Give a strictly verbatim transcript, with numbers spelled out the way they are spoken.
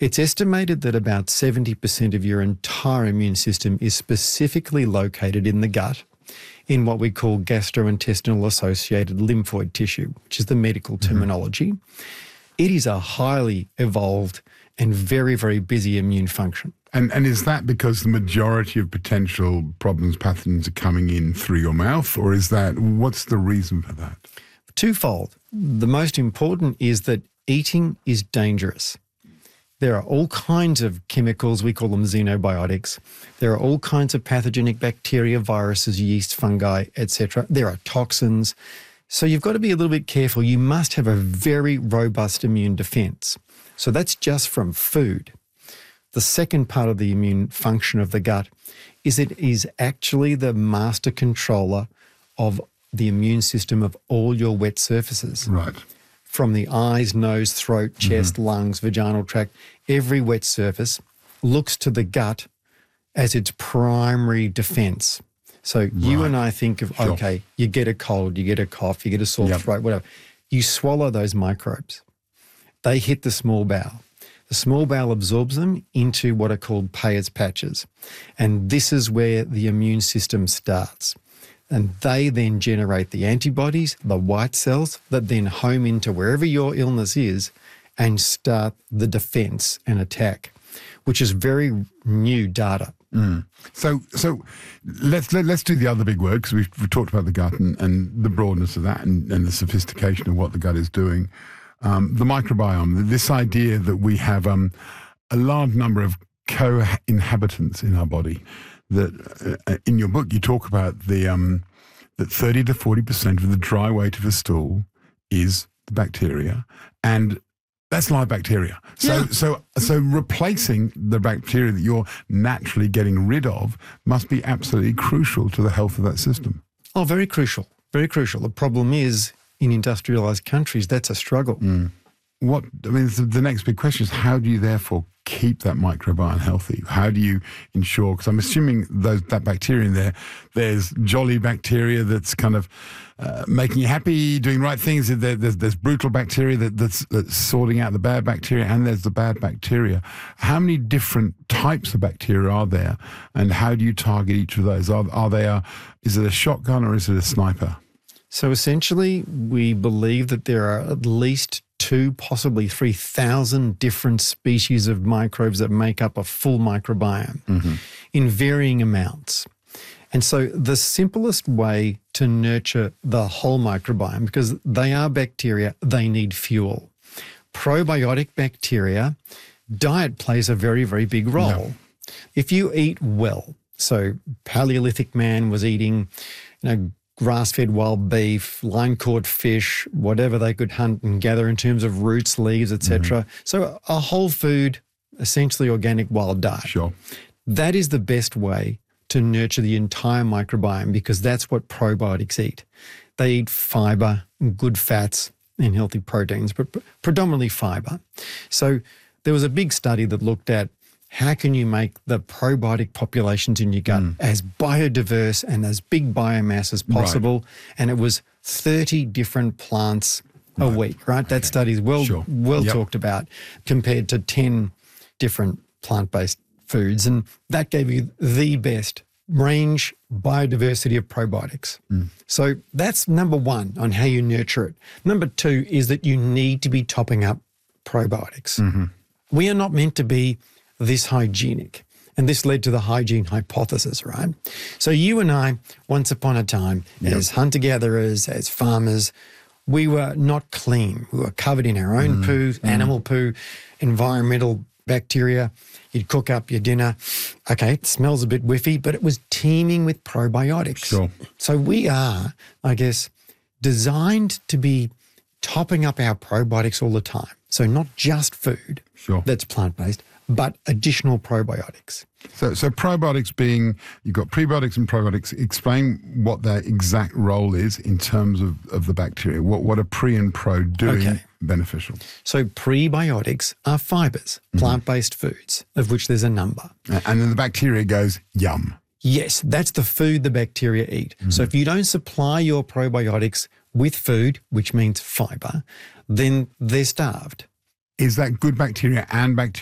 It's estimated that about seventy percent of your entire immune system is specifically located in the gut, in what we call gastrointestinal associated lymphoid tissue, which is the medical terminology. Mm-hmm. It is a highly evolved and very, very busy immune function. And and is that because the majority of potential problems, pathogens are coming in through your mouth, or is that, what's the reason for that? Twofold. The most important is that eating is dangerous. There are all kinds of chemicals, we call them xenobiotics. There are all kinds of pathogenic bacteria, viruses, yeast, fungi, et cetera. There are toxins. So you've got to be a little bit careful. You must have a very robust immune defense. So that's just from food. The second part of the immune function of the gut is it is actually the master controller of the immune system of all your wet surfaces. Right. From the eyes, nose, throat, chest, mm-hmm. lungs, vaginal tract, every wet surface looks to the gut as its primary defense. So right. you and I think of, sure. okay, you get a cold, you get a cough, you get a sore yep. throat, whatever. You swallow those microbes. They hit the small bowel. The small bowel absorbs them into what are called Peyer's patches. And this is where the immune system starts. And they then generate the antibodies, the white cells, that then home into wherever your illness is and start the defense and attack, which is very new data. Mm. So so let's let, let's do the other big word, because we've, we've talked about the gut and, and the broadness of that and, and the sophistication of what the gut is doing. Um, the microbiome, this idea that we have um, a large number of co-inhabitants in our body. That uh, in your book you talk about the um, that thirty to forty percent of the dry weight of a stool is the bacteria, and that's live bacteria. So yeah. so so replacing the bacteria that you're naturally getting rid of must be absolutely crucial to the health of that system. Oh, very crucial, very crucial. The problem is in industrialized countries that's a struggle. Mm. What I mean, the, the next big question is how do you therefore keep that microbiome healthy? How do you ensure, because I'm assuming those, that bacteria in there, there's jolly bacteria that's kind of uh, making you happy, doing right things. There, there's, there's brutal bacteria that, that's, that's sorting out the bad bacteria, and there's the bad bacteria. How many different types of bacteria are there, and how do you target each of those? Are, are they a, is it a shotgun or is it a sniper? So essentially, we believe that there are at least two, possibly three thousand different species of microbes that make up a full microbiome mm-hmm. in varying amounts. And so the simplest way to nurture the whole microbiome, because they are bacteria, they need fuel. Probiotic bacteria, diet plays a very, very big role. No. If you eat well, so Paleolithic man was eating, you know, grass-fed wild beef, line-caught fish, whatever they could hunt and gather in terms of roots, leaves, et cetera. Mm-hmm. So a whole food, essentially organic wild diet. Sure. That is the best way to nurture the entire microbiome, because that's what probiotics eat. They eat fibre, good fats and healthy proteins, but predominantly fibre. So there was a big study that looked at how can you make the probiotic populations in your gut mm. as biodiverse and as big biomass as possible? Right. And it was thirty different plants right. a week, right? Okay. That study is well, sure. well yep. talked about, compared to ten different plant-based foods. And that gave you the best range biodiversity of probiotics. Mm. So that's number one on how you nurture it. Number two is that you need to be topping up probiotics. Mm-hmm. We are not meant to be this hygienic. And this led to the hygiene hypothesis, right? So you and I, once upon a time, yep. as hunter-gatherers, as farmers, we were not clean. We were covered in our own mm. poo, mm. animal poo, environmental bacteria. You'd cook up your dinner. Okay, it smells a bit whiffy, but it was teeming with probiotics. Sure. So we are, I guess, designed to be topping up our probiotics all the time. So not just food sure. that's plant-based, but additional probiotics. So, so probiotics being, you've got prebiotics and probiotics. Explain what their exact role is in terms of, of the bacteria. What what are pre and pro doing okay. beneficial? So prebiotics are fibres, mm-hmm. plant-based foods, of which there's a number. And then the bacteria goes, yum. Yes, that's the food the bacteria eat. Mm-hmm. So if you don't supply your probiotics with food, which means fibre, then they're starved. Is that good bacteria and bacteria